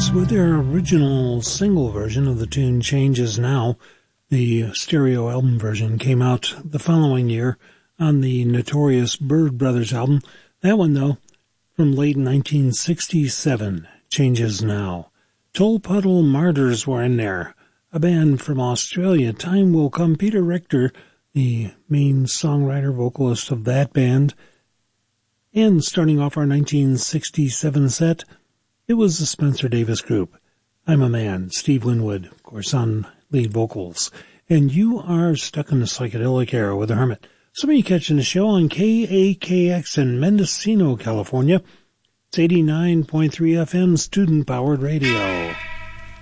Hermits with their original single version of the tune Changes Now. The stereo album version came out the following year on the notorious Byrd Brothers album. That one, though, from late 1967, Changes Now. Tolpuddle Martyrs were in there, a band from Australia. Time Will Come. Peter Richter, the main songwriter, vocalist of that band. And starting off our 1967 set, it was the Spencer Davis Group. I'm a Man, Steve Winwood, of course, on lead vocals. And you are stuck in the psychedelic era with the Hermit. Some of you catching the show on KAKX in Mendocino, California. It's 89.3 FM student-powered radio.